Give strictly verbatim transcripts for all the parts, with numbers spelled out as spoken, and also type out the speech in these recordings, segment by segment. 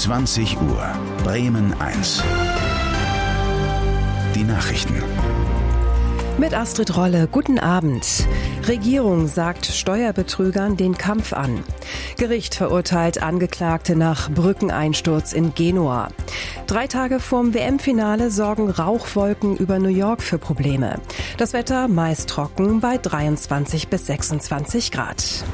zwanzig Uhr, Bremen eins. Die Nachrichten. Mit Astrid Rolle, guten Abend. Regierung sagt Steuerbetrügern den Kampf an. Gericht verurteilt Angeklagte nach Brückeneinsturz in Genua. Drei Tage vorm W M-Finale sorgen Rauchwolken über New York für Probleme. Das Wetter meist trocken bei dreiundzwanzig bis sechsundzwanzig Grad.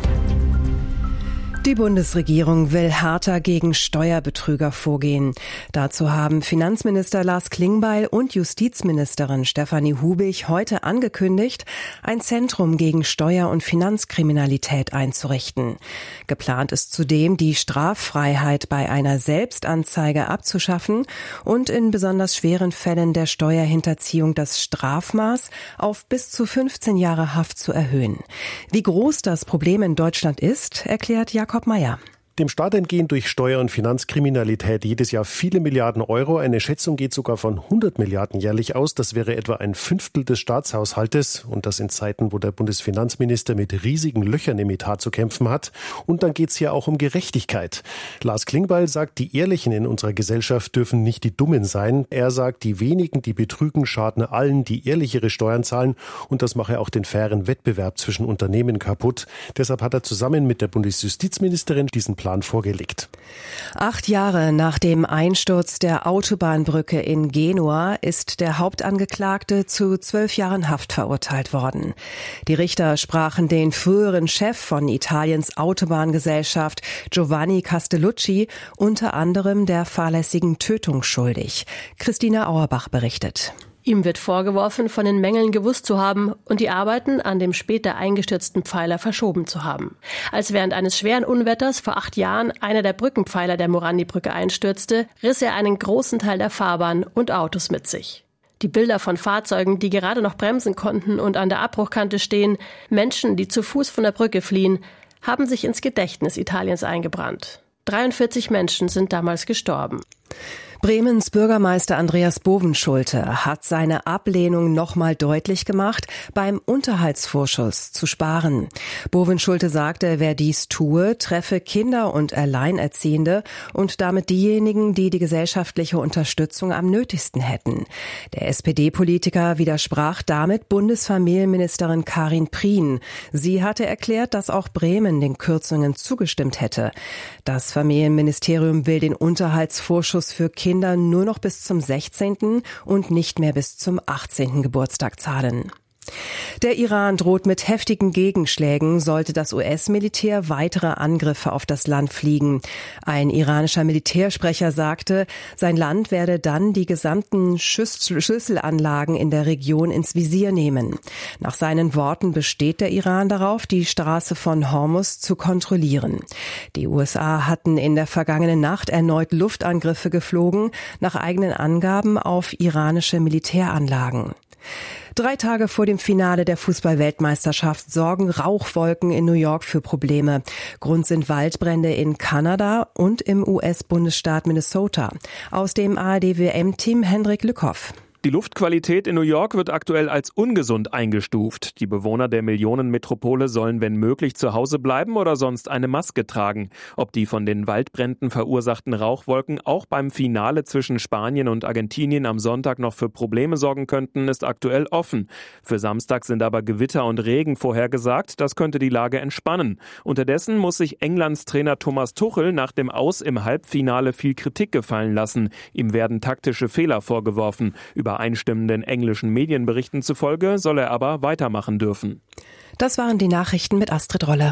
Die Bundesregierung will härter gegen Steuerbetrüger vorgehen. Dazu haben Finanzminister Lars Klingbeil und Justizministerin Stefanie Hubig heute angekündigt, ein Zentrum gegen Steuer- und Finanzkriminalität einzurichten. Geplant ist zudem, die Straffreiheit bei einer Selbstanzeige abzuschaffen und in besonders schweren Fällen der Steuerhinterziehung das Strafmaß auf bis zu fünfzehn Jahre Haft zu erhöhen. Wie groß das Problem in Deutschland ist, erklärt Jakob Meier. Dem Staat entgehen durch Steuer- und Finanzkriminalität jedes Jahr viele Milliarden Euro. Eine Schätzung geht sogar von hundert Milliarden jährlich aus. Das wäre etwa ein Fünftel des Staatshaushaltes. Und das in Zeiten, wo der Bundesfinanzminister mit riesigen Löchern im Etat zu kämpfen hat. Und dann geht es hier auch um Gerechtigkeit. Lars Klingbeil sagt, die Ehrlichen in unserer Gesellschaft dürfen nicht die Dummen sein. Er sagt, die wenigen, die betrügen, schaden allen, die ehrlichere Steuern zahlen. Und das mache auch den fairen Wettbewerb zwischen Unternehmen kaputt. Deshalb hat er zusammen mit der Bundesjustizministerin diesen Plan vorgelegt. Acht Jahre nach dem Einsturz der Autobahnbrücke in Genua ist der Hauptangeklagte zu zwölf Jahren Haft verurteilt worden. Die Richter sprachen den früheren Chef von Italiens Autobahngesellschaft Giovanni Castellucci unter anderem der fahrlässigen Tötung schuldig. Christina Auerbach berichtet. Ihm wird vorgeworfen, von den Mängeln gewusst zu haben und die Arbeiten an dem später eingestürzten Pfeiler verschoben zu haben. Als während eines schweren Unwetters vor acht Jahren einer der Brückenpfeiler der Morandi-Brücke einstürzte, riss er einen großen Teil der Fahrbahn und Autos mit sich. Die Bilder von Fahrzeugen, die gerade noch bremsen konnten und an der Abbruchkante stehen, Menschen, die zu Fuß von der Brücke fliehen, haben sich ins Gedächtnis Italiens eingebrannt. dreiundvierzig Menschen sind damals gestorben. Bremens Bürgermeister Andreas Bovenschulte hat seine Ablehnung nochmal deutlich gemacht, beim Unterhaltsvorschuss zu sparen. Bovenschulte sagte, wer dies tue, treffe Kinder und Alleinerziehende und damit diejenigen, die die gesellschaftliche Unterstützung am nötigsten hätten. Der S P D-Politiker widersprach damit Bundesfamilienministerin Karin Prien. Sie hatte erklärt, dass auch Bremen den Kürzungen zugestimmt hätte. Das Familienministerium will den Unterhaltsvorschuss für Kinder Kinder nur noch bis zum sechzehnten und nicht mehr bis zum achtzehnten Geburtstag zahlen. Der Iran droht mit heftigen Gegenschlägen, sollte das U S-Militär weitere Angriffe auf das Land fliegen. Ein iranischer Militärsprecher sagte, sein Land werde dann die gesamten Schlüsselanlagen in der Region ins Visier nehmen. Nach seinen Worten besteht der Iran darauf, die Straße von Hormuz zu kontrollieren. Die U S A hatten in der vergangenen Nacht erneut Luftangriffe geflogen, nach eigenen Angaben auf iranische Militäranlagen. Drei Tage vor dem Finale der Fußball-Weltmeisterschaft sorgen Rauchwolken in New York für Probleme. Grund sind Waldbrände in Kanada und im U S-Bundesstaat Minnesota. Aus dem A R D-W M-Team Hendrik Lückhoff. Die Luftqualität in New York wird aktuell als ungesund eingestuft. Die Bewohner der Millionenmetropole sollen, wenn möglich, zu Hause bleiben oder sonst eine Maske tragen. Ob die von den Waldbränden verursachten Rauchwolken auch beim Finale zwischen Spanien und Argentinien am Sonntag noch für Probleme sorgen könnten, ist aktuell offen. Für Samstag sind aber Gewitter und Regen vorhergesagt. Das könnte die Lage entspannen. Unterdessen muss sich Englands Trainer Thomas Tuchel nach dem Aus im Halbfinale viel Kritik gefallen lassen. Ihm werden taktische Fehler vorgeworfen. Übereinstimmenden englischen Medienberichten zufolge soll er aber weitermachen dürfen. Das waren die Nachrichten mit Astrid Rolle.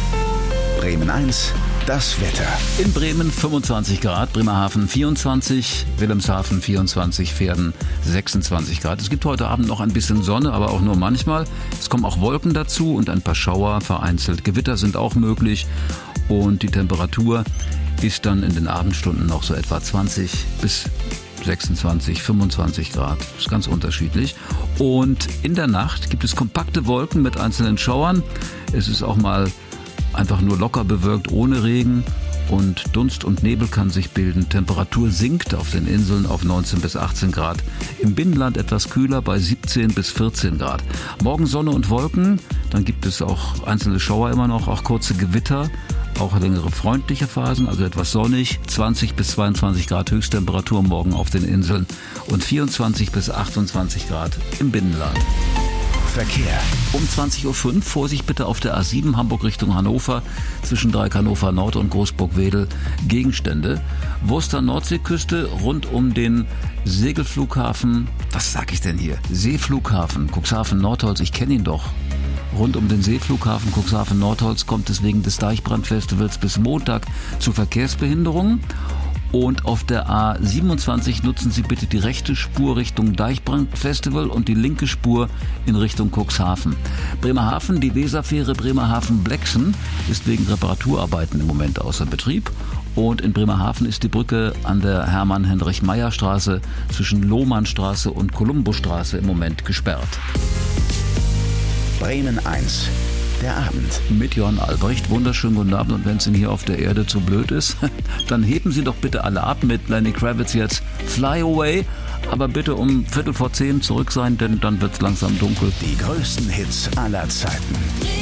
Bremen eins, das Wetter. In Bremen fünfundzwanzig Grad, Bremerhaven vierundzwanzig, Wilhelmshaven vierundzwanzig, Verden sechsundzwanzig Grad. Es gibt heute Abend noch ein bisschen Sonne, aber auch nur manchmal. Es kommen auch Wolken dazu und ein paar Schauer, vereinzelt Gewitter sind auch möglich. Und die Temperatur ist dann in den Abendstunden noch so etwa zwanzig bis sechsundzwanzig, fünfundzwanzig Grad. Das ist ganz unterschiedlich. Und in der Nacht gibt es kompakte Wolken mit einzelnen Schauern. Es ist auch mal einfach nur locker bewölkt, ohne Regen. Und Dunst und Nebel kann sich bilden. Temperatur sinkt auf den Inseln auf neunzehn bis achtzehn Grad. Im Binnenland etwas kühler bei siebzehn bis vierzehn Grad. Morgen Sonne und Wolken. Dann gibt es auch einzelne Schauer immer noch, auch kurze Gewitter. auch längere freundliche Phasen, also etwas sonnig, zwanzig bis zweiundzwanzig Grad Höchsttemperatur morgen auf den Inseln und vierundzwanzig bis achtundzwanzig Grad im Binnenland. Verkehr. Um zwanzig Uhr fünf, Vorsicht bitte auf der A sieben Hamburg Richtung Hannover, zwischen Dreieck Hannover Nord und Großburg-Wedel, Gegenstände. Wurster Nordseeküste rund um den Segelflughafen, was sag ich denn hier? Seeflughafen, Cuxhaven Nordholz, ich kenne ihn doch. Rund um den Seeflughafen Cuxhaven Nordholz kommt es wegen des Deichbrandfestivals bis Montag zu Verkehrsbehinderungen. Und auf der A siebenundzwanzig nutzen Sie bitte die rechte Spur Richtung Deichbrandfestival und die linke Spur in Richtung Cuxhaven. Bremerhaven, die Weserfähre Bremerhaven-Blexen ist wegen Reparaturarbeiten im Moment außer Betrieb. Und in Bremerhaven ist die Brücke an der Hermann-Heinrich-Meyer-Straße zwischen Lohmannstraße und Kolumbusstraße im Moment gesperrt. Bremen eins. Der Abend. Mit Johann Albrecht. Wunderschönen guten Abend. Und wenn es Ihnen hier auf der Erde zu blöd ist, dann heben Sie doch bitte alle ab mit Lenny Kravitz jetzt Fly Away. Aber bitte um Viertel vor zehn zurück sein, denn dann wird es langsam dunkel. Die größten Hits aller Zeiten.